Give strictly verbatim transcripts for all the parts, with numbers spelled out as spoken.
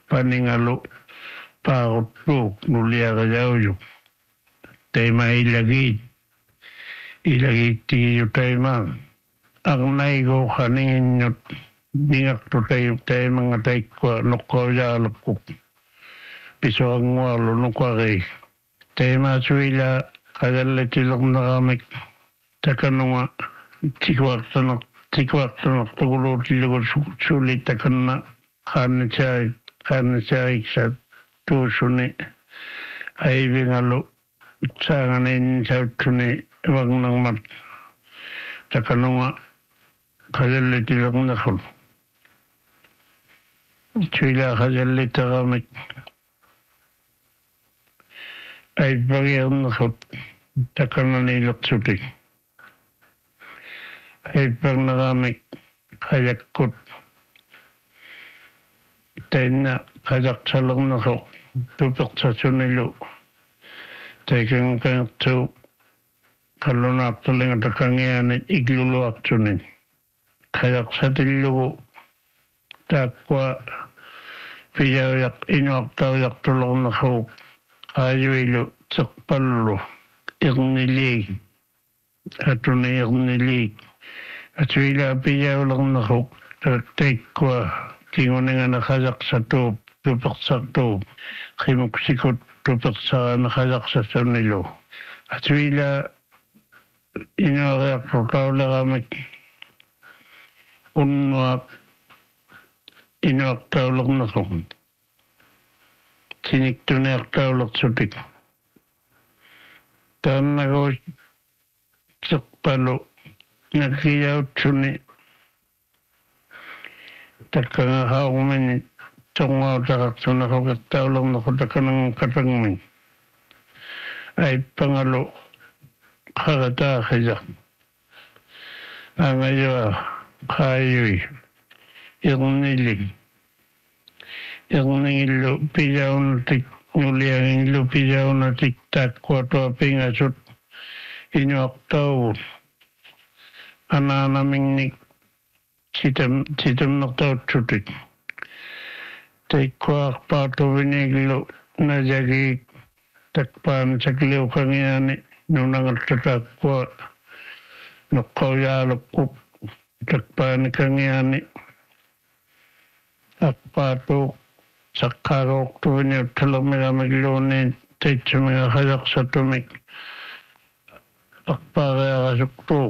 paningalo pautlu nulia kajauju tema ilagi ilagi ti tema ang naigo kaningin nyot ningak to tayo tayo mga tayo kwa nukwa yalapuk piso ang walo nukwa kay tema suila kagala tilok na kamik takanunga tikwakta nak tikwakta nak tugulo tilok sulit takanna karna chay karna chay sa tusuni ay bingalo sanganin sa tuni wag nang mat takanunga kagala tilok na kul suila kagala takamik ay bagyang nakot takanna nilok sutik ay pag nakamik kayakot tayo na kayak salong nakot tupak sa sunilo tayo kang kang to kalunak tuling at kangianit igluluak sunin kayak sa tilo takwa piyayak inuak tayak tulong nakot ayuilo sakpalo irnilig ato na irnilig at wila piyaw lang nakok tekwa kingon nga nakayak sa to tupak sa to kimuksikot tupak sa nakayak sa sanilo at wila inarak ko lang kami unwak inuak tawag nakok sinik tuner tawlok sutik. Tan nako sakpalo nakiyaw tuni. Takang haumen tungaw takak sunako katawlok nako takanang katangmin. Ay pangalo kakata kaya. Ang ayo kayoy yung nilig. Yung nangilo pijaw na tik nguliang ilo pijaw na tiktak kwa to pingasot inyo aktaw ana naming nik sitam sitam naktaw chutik tay kwa akpato viniglo na jagi takpan sakliw kangyani nunang tatak kwa nakaw yalap ko takpan kangyani akpato Sakarok tu ni telomera meglone techumega hayak satumik akpara asuk tu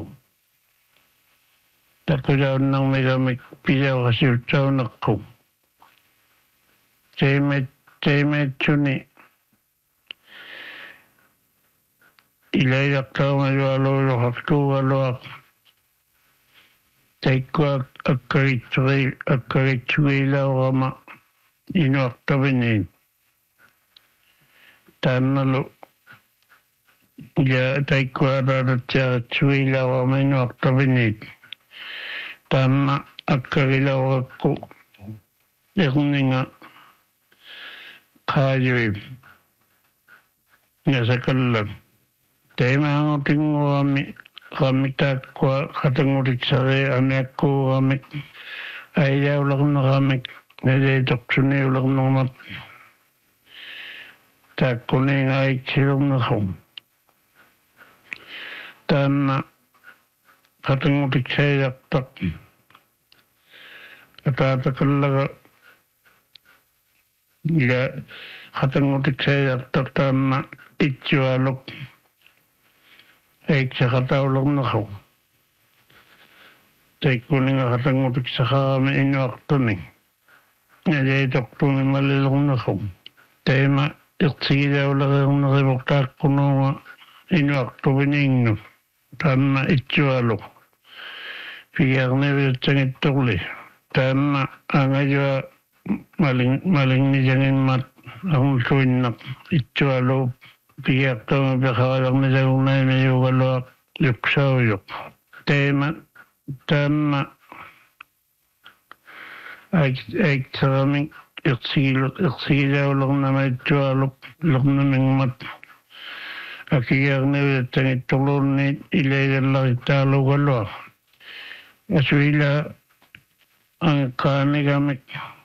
takujaw nang megamik pijaw kasir taw nakku temet temet chuni ilayak taw majwalo lo haktu walo tekwa akaritri akaritri la rama ino aktabinin tanalo ya taikwa raracha chuila wa ino aktabinin tanna akarila wa ko ikuninga kayoy nga sakalan tema ang tingo kami kami takwa katangurik sari anak ko kami ayaw lang na kami Nede doktrini ulang nomat tak kuning ay kirum na kong. Dan katangutik saya tak kata takalaga ya katangutik saya tak dan ijualok ay kata ulang na kong. Tak kuning katangutik sa kami inuaktuning. Nade doktrini malilong na kong. Tema itsidaw lang na ribuktak kuno inuakto bining tanna itjualo. Piyag na bitang ituli. Tanna ang aywa maling maling ni jangin mat ang tuwin na itjualo. Piyag to mabikawalang na jangin na mayuwalo yuksaw yuk. Tema tanna ay ay saraming iksilo iksilaw lang na may tuwalok lang na ng mat akiyag na bitang itulon ni ilayan lang italo galo aswila ang kani gamit